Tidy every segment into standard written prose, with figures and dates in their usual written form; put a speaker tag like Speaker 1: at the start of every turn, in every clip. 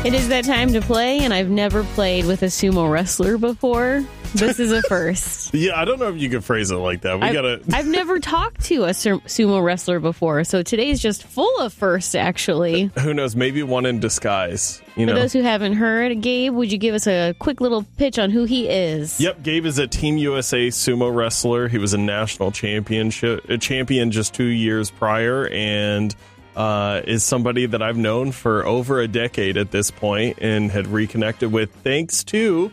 Speaker 1: It is that time to play, and I've never played with a sumo wrestler before. This is a first.
Speaker 2: Yeah, I don't know if you could phrase it like that.
Speaker 1: I've never talked to a sumo wrestler before, so today's just full of firsts, actually.
Speaker 2: Who knows? Maybe one in disguise.
Speaker 1: For those who haven't heard, Gabe, would you give us a quick little pitch on who he is?
Speaker 2: Yep, Gabe is a Team USA sumo wrestler. He was a national champion just 2 years prior, and is somebody that I've known for over a decade at this point and had reconnected with thanks to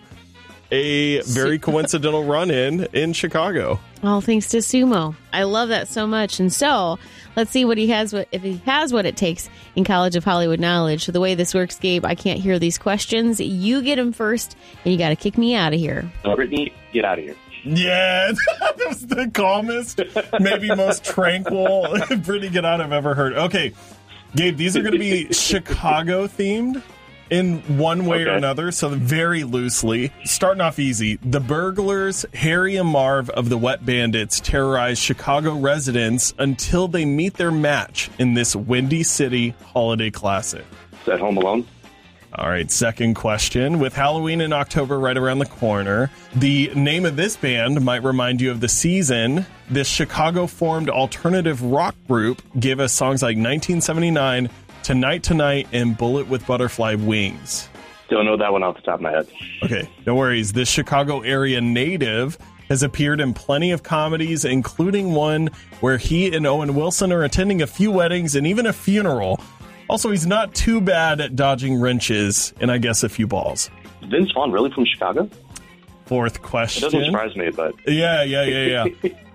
Speaker 2: a very coincidental run-in in Chicago.
Speaker 1: All thanks to sumo. I love that so much. And so let's see what he has, if he has what it takes in College of Hollywood knowledge. So the way this works, Gabe, I can't hear these questions. You get them first, and you got to kick me out of here.
Speaker 3: Brittany, get out of here.
Speaker 2: Yeah, that was the calmest, maybe most tranquil Brittany get out I've ever heard. Okay, Gabe, these are going to be Chicago-themed in one way or another, so very loosely. Starting off easy, the burglars, Harry and Marv of the Wet Bandits, terrorize Chicago residents until they meet their match in this Windy City holiday classic.
Speaker 3: Is that Home Alone?
Speaker 2: All right, second question. With Halloween in October right around the corner, the name of this band might remind you of the season. This Chicago-formed alternative rock group gave us songs like 1979, Tonight, and Bullet with Butterfly Wings.
Speaker 3: Don't know that one off the top of my head.
Speaker 2: Okay, no worries. This Chicago area native has appeared in plenty of comedies, including one where he and Owen Wilson are attending a few weddings and even a funeral. Also, he's not too bad at dodging wrenches and I guess a few balls.
Speaker 3: Vince Vaughn really from Chicago?
Speaker 2: Fourth question.
Speaker 3: It doesn't surprise me, but...
Speaker 2: Yeah.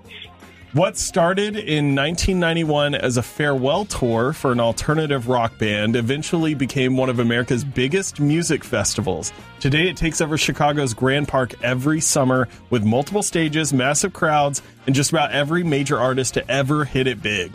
Speaker 2: What started in 1991 as a farewell tour for an alternative rock band eventually became one of America's biggest music festivals. Today, it takes over Chicago's Grand Park every summer with multiple stages, massive crowds, and just about every major artist to ever hit it big.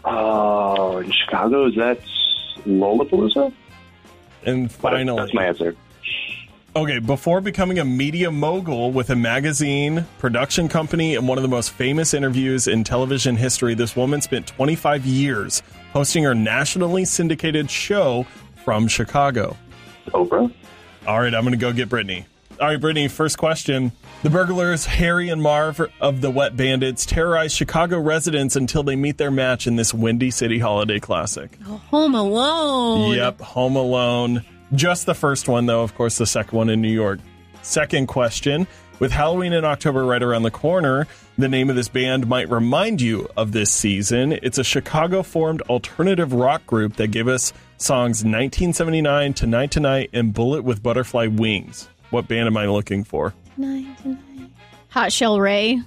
Speaker 3: Oh, in Chicago, is that Lollapalooza?
Speaker 2: And finally...
Speaker 3: That's my answer.
Speaker 2: Okay, before becoming a media mogul with a magazine, production company, and one of the most famous interviews in television history, this woman spent 25 years hosting her nationally syndicated show from Chicago.
Speaker 3: Oprah?
Speaker 2: All right, I'm going to go get Brittany. All right, Brittany, first question. The burglars, Harry and Marv of the Wet Bandits, terrorize Chicago residents until they meet their match in this Windy City holiday classic.
Speaker 1: Oh, Home Alone.
Speaker 2: Yep, Home Alone. Just the first one, though. Of course, the second one in New York. Second question. With Halloween in October right around the corner, the name of this band might remind you of this season. It's a Chicago-formed alternative rock group that gave us songs 1979, Tonight, and Bullet with Butterfly Wings. What band am I looking for?
Speaker 1: Tonight. Hot Shell Ray.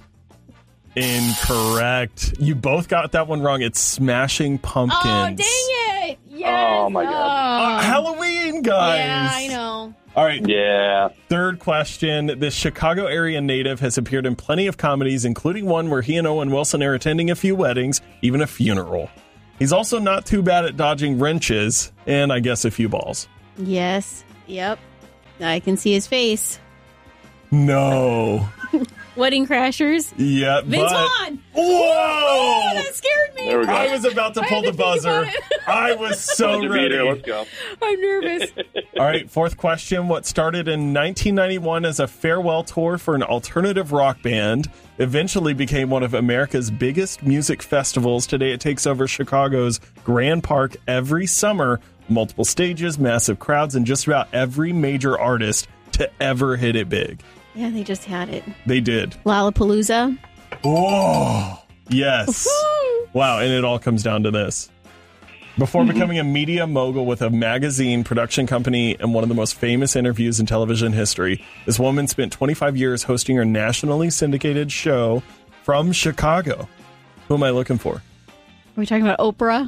Speaker 2: Incorrect. You both got that one wrong. It's Smashing Pumpkins.
Speaker 1: Oh, dang it. Yes.
Speaker 3: Oh, my God.
Speaker 2: Halloween, guys.
Speaker 1: Yeah, I know.
Speaker 2: All right.
Speaker 3: Yeah.
Speaker 2: Third question. This Chicago area native has appeared in plenty of comedies, including one where he and Owen Wilson are attending a few weddings, even a funeral. He's also not too bad at dodging wrenches and, I guess, a few balls.
Speaker 1: Yes. Yep. I can see his face.
Speaker 2: No.
Speaker 1: Wedding Crashers.
Speaker 2: Yeah,
Speaker 1: Vince Vaughn.
Speaker 2: Whoa!
Speaker 1: Oh, that scared me.
Speaker 3: There we go.
Speaker 2: I was about to pull the buzzer. I was so ready.
Speaker 3: Let's go.
Speaker 1: I'm nervous.
Speaker 2: All right, fourth question. What started in 1991 as a farewell tour for an alternative rock band eventually became one of America's biggest music festivals. Today, it takes over Chicago's Grand Park every summer. Multiple stages, massive crowds, and just about every major artist to ever hit it big.
Speaker 1: Yeah, they just had it.
Speaker 2: They did.
Speaker 1: Lollapalooza.
Speaker 2: Oh, yes. Wow, and it all comes down to this. Before becoming a media mogul with a magazine, production company, and one of the most famous interviews in television history, this woman spent 25 years hosting her nationally syndicated show from Chicago. Who am I looking for?
Speaker 1: Are we talking about Oprah?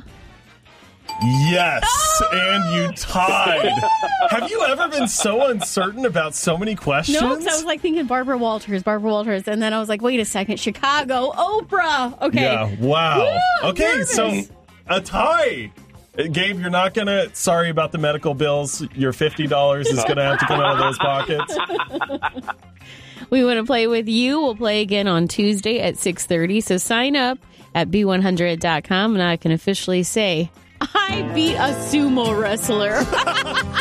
Speaker 2: Yes, and you tied. Have you ever been so uncertain about so many questions?
Speaker 1: No, because I was like thinking Barbara Walters, and then I was like, wait a second, Chicago, Oprah. Okay.
Speaker 2: Yeah, wow.
Speaker 1: Woo,
Speaker 2: okay,
Speaker 1: nervous.
Speaker 2: so a tie. Gabe, you're not going to, sorry about the medical bills. Your $50 is going to have to come out of those pockets.
Speaker 1: We want to play with you. We'll play again on Tuesday at 6:30. So sign up at B100.com, and I can officially say, I beat a sumo wrestler.